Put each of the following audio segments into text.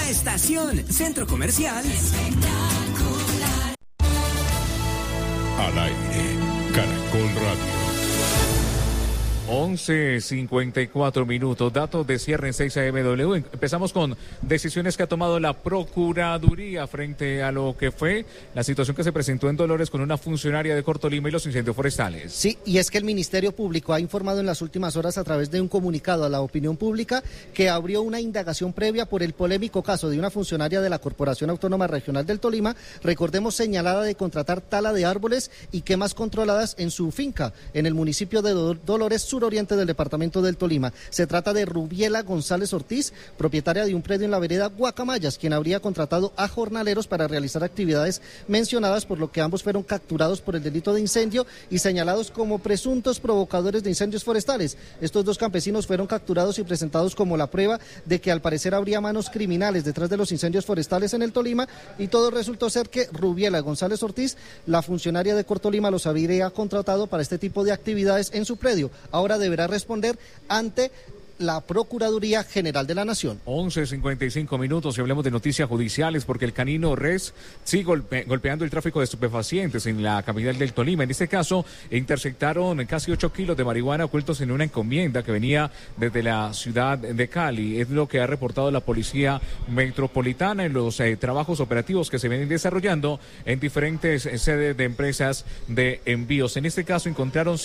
La estación Centro Comercial. Al aire, Caracol Radio. 11:54. Datos de cierre en 6 AMW. Empezamos con decisiones que ha tomado la Procuraduría frente a lo que fue la situación que se presentó en Dolores con una funcionaria de Cortolima y los incendios forestales. Sí, y es que el Ministerio Público ha informado en las últimas horas a través de un comunicado a la opinión pública que abrió una indagación previa por el polémico caso de una funcionaria de la Corporación Autónoma Regional del Tolima, recordemos, señalada de contratar tala de árboles y quemas controladas en su finca en el municipio de Dolores, suroriente del departamento del Tolima. Se trata de Rubiela González Ortiz, propietaria de un predio en la vereda Guacamayas, quien habría contratado a jornaleros para realizar actividades mencionadas, por lo que ambos fueron capturados por el delito de incendio y señalados como presuntos provocadores de incendios forestales. Estos dos campesinos fueron capturados y presentados como la prueba de que al parecer habría manos criminales detrás de los incendios forestales en el Tolima, y todo resultó ser que Rubiela González Ortiz, la funcionaria de Cortolima, los habría contratado para este tipo de actividades en su predio. Ahora deberá responder ante la Procuraduría General de la Nación. 11:55 y hablemos de noticias judiciales porque el canino Res sigue golpeando el tráfico de estupefacientes en la capital del Tolima. En este caso interceptaron casi 8 kilos de marihuana ocultos en una encomienda que venía desde la ciudad de Cali. Es lo que ha reportado la Policía Metropolitana en los trabajos operativos que se vienen desarrollando en diferentes sedes de empresas de envíos. En este caso encontraron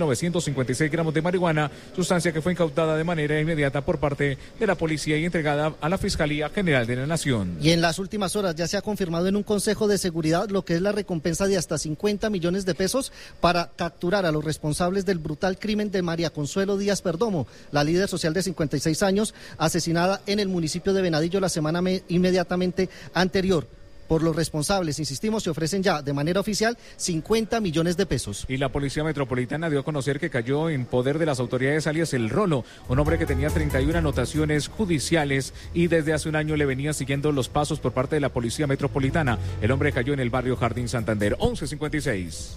7.956 gramos de marihuana, sustancia que fue incautada de manera inmediata por parte de la policía y entregada a la Fiscalía General de la Nación. Y en las últimas horas ya se ha confirmado en un Consejo de Seguridad lo que es la recompensa de hasta 50 millones de pesos para capturar a los responsables del brutal crimen de María Consuelo Díaz Perdomo, la líder social de 56 años, asesinada en el municipio de Venadillo la semana inmediatamente anterior. Por los responsables, insistimos, se ofrecen ya de manera oficial 50 millones de pesos. Y la Policía Metropolitana dio a conocer que cayó en poder de las autoridades alias El Rolo, un hombre que tenía 31 anotaciones judiciales y desde hace un año le venía siguiendo los pasos por parte de la Policía Metropolitana. El hombre cayó en el barrio Jardín Santander. 11:56.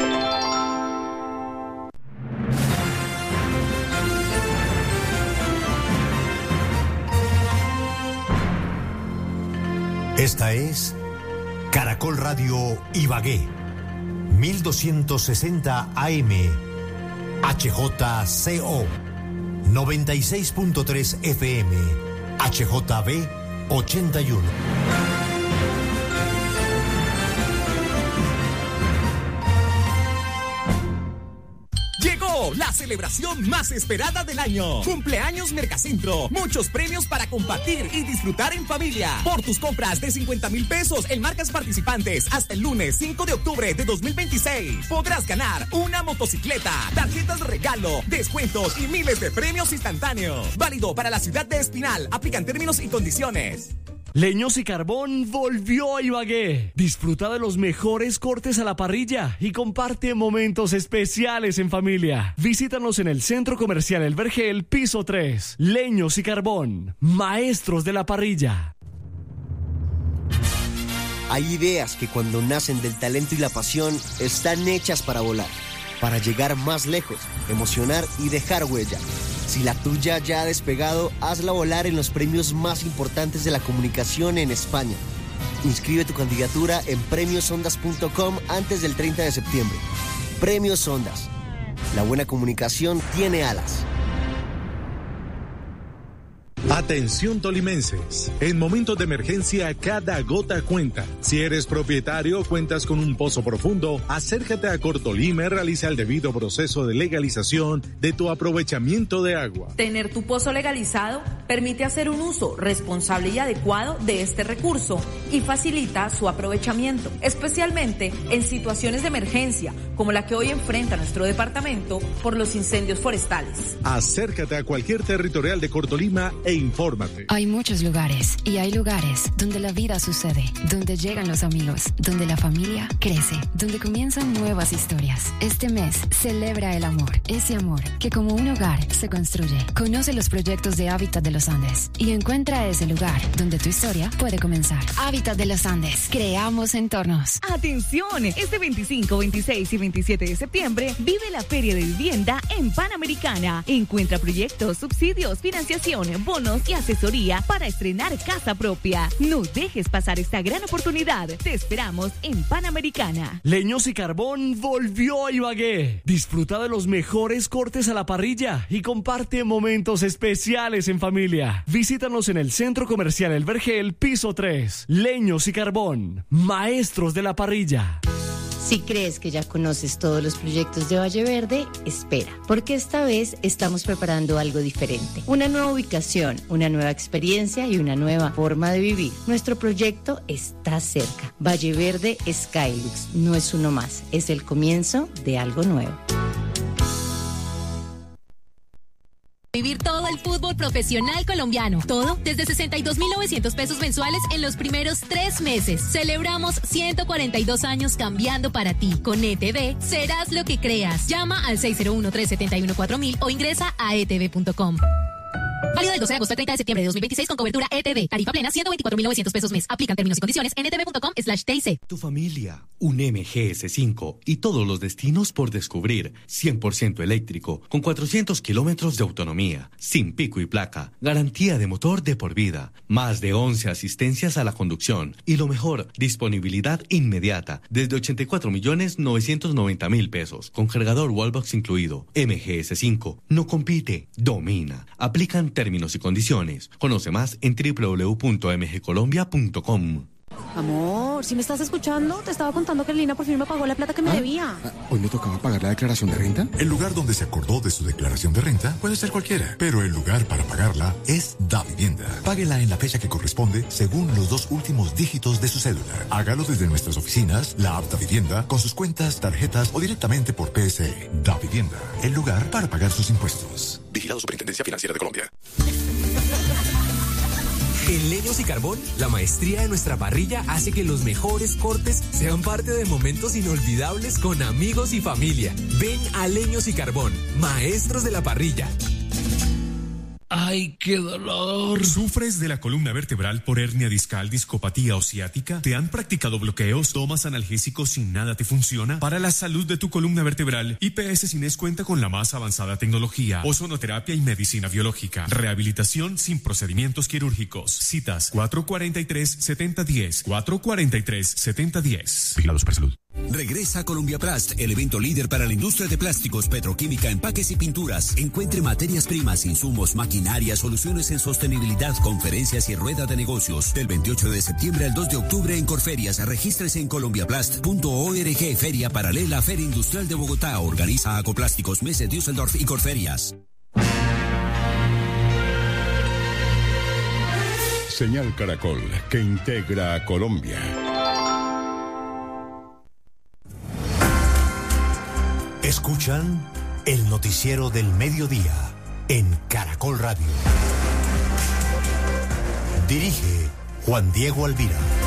Esta es Caracol Radio Ibagué, 1260 AM, HJCO, 96.3 FM, HJB 81. Llegó la celebración más esperada del año. Cumpleaños Mercacentro. Muchos premios para compartir y disfrutar en familia. Por tus compras de 50,000 pesos en marcas participantes hasta el lunes 5 de octubre de 2026. Podrás ganar una motocicleta, tarjetas de regalo, descuentos y miles de premios instantáneos. Válido para la ciudad de Espinal. Aplican términos y condiciones. Leños y Carbón volvió a Ibagué. Disfruta de los mejores cortes a la parrilla y comparte momentos especiales en familia. Visítanos en el Centro Comercial El Vergel, piso 3. Leños y Carbón, maestros de la parrilla. Hay ideas que cuando nacen del talento y la pasión están hechas para volar, para llegar más lejos, emocionar y dejar huella. Si la tuya ya ha despegado, hazla volar en los premios más importantes de la comunicación en España. Inscribe tu candidatura en premiosondas.com antes del 30 de septiembre. Premios Ondas. La buena comunicación tiene alas. Atención tolimenses, en momentos de emergencia cada gota cuenta. Si eres propietario o cuentas con un pozo profundo, acércate a Cortolima y realiza el debido proceso de legalización de tu aprovechamiento de agua. Tener tu pozo legalizado permite hacer un uso responsable y adecuado de este recurso y facilita su aprovechamiento, especialmente en situaciones de emergencia como la que hoy enfrenta nuestro departamento por los incendios forestales. Acércate a cualquier territorial de Cortolima e infórmate. Hay muchos lugares y hay lugares donde la vida sucede, donde llegan los amigos, donde la familia crece, donde comienzan nuevas historias. Este mes celebra el amor, ese amor que como un hogar se construye. Conoce los proyectos de Hábitat de los Andes y encuentra ese lugar donde tu historia puede comenzar. Hábitat de los Andes, creamos entornos. Atención, este 25, 26 y 27 de septiembre vive la Feria de Vivienda en Panamericana. Encuentra proyectos, subsidios, financiación, bonos bonos y asesoría para estrenar casa propia. No dejes pasar esta gran oportunidad. Te esperamos en Panamericana. Leños y Carbón volvió a Ibagué. Disfruta de los mejores cortes a la parrilla y comparte momentos especiales en familia. Visítanos en el Centro Comercial El Vergel, piso 3. Leños y Carbón, maestros de la parrilla. Si crees que ya conoces todos los proyectos de Valle Verde, espera, porque esta vez estamos preparando algo diferente. Una nueva ubicación, una nueva experiencia y una nueva forma de vivir. Nuestro proyecto está cerca. Valle Verde Skylux no es uno más, es el comienzo de algo nuevo. Vivir todo el fútbol profesional colombiano. Todo desde 62.900 pesos mensuales en los primeros 3 meses. Celebramos 142 años cambiando para ti. Con ETV serás lo que creas. Llama al 601-371-4000 o ingresa a etv.com. Válido del 12 de agosto al 30 de septiembre de 2026 con cobertura ETV. Tarifa plena 124.900 pesos mes. Aplican términos y condiciones en etv.com/TIC. Tu familia, un MGS5 y todos los destinos por descubrir. 100% eléctrico, con 400 kilómetros de autonomía, sin pico y placa, garantía de motor de por vida, más de 11 asistencias a la conducción y lo mejor, disponibilidad inmediata desde 84.990.000 pesos, con cargador Wallbox incluido. MGS5 no compite, domina. Aplican términos y condiciones. Conoce más en www.mgcolombia.com. Amor, si me estás escuchando, te estaba contando que Lina por fin me pagó la plata que me debía. ¿Hoy me tocaba pagar la declaración de renta? El lugar donde se acordó de su declaración de renta puede ser cualquiera, pero el lugar para pagarla es Davivienda. Páguela en la fecha que corresponde según los 2 últimos dígitos de su cédula. Hágalo desde nuestras oficinas, la app Davivienda, con sus cuentas, tarjetas o directamente por PSE. Davivienda, el lugar para pagar sus impuestos. Vigilado Superintendencia Financiera de Colombia. En Leños y Carbón, la maestría de nuestra parrilla hace que los mejores cortes sean parte de momentos inolvidables con amigos y familia. Ven a Leños y Carbón, maestros de la parrilla. ¡Ay, qué dolor! ¿Sufres de la columna vertebral por hernia discal, discopatía o ciática? ¿Te han practicado bloqueos? ¿Tomas analgésicos y nada te funciona? Para la salud de tu columna vertebral, IPS Cines cuenta con la más avanzada tecnología, ozonoterapia y medicina biológica. Rehabilitación sin procedimientos quirúrgicos. Citas 443-7010. 443-7010. Vigilado Supersalud. Regresa a Colombiaplast, el evento líder para la industria de plásticos, petroquímica, empaques y pinturas. Encuentre materias primas, insumos, maquinaria, soluciones en sostenibilidad, conferencias y rueda de negocios. Del 28 de septiembre al 2 de octubre en Corferias. Regístrese en colombiaplast.org. Feria paralela a Feria Industrial de Bogotá. Organiza Acoplásticos, Messe, Düsseldorf y Corferias. Señal Caracol, que integra a Colombia. Escuchan el noticiero del mediodía en Caracol Radio. Dirige Juan Diego Alvira.